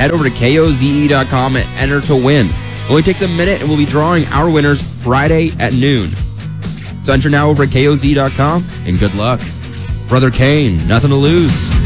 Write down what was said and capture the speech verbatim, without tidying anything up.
head over to K O Z E dot com and enter to win. It only takes a minute, and we'll be drawing our winners Friday at noon. So enter now over at K O Z E dot com, and good luck. Brother Kane, nothing to lose.